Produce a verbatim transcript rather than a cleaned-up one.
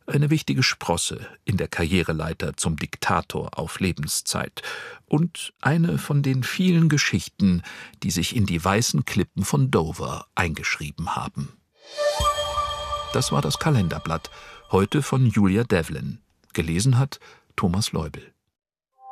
eine wichtige Sprosse in der Karriereleiter zum Diktator auf Lebenszeit und eine von den vielen Geschichten, die sich in die weißen Klippen von Dover eingeschrieben haben. Das war das Kalenderblatt, heute von Julia Devlin. Gelesen hat Thomas Leubel.